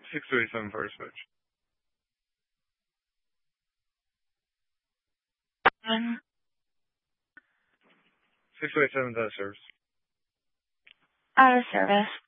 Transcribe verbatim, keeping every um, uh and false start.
six two eight seven for dispatch. Um, six two eight seven is out of service. out of service.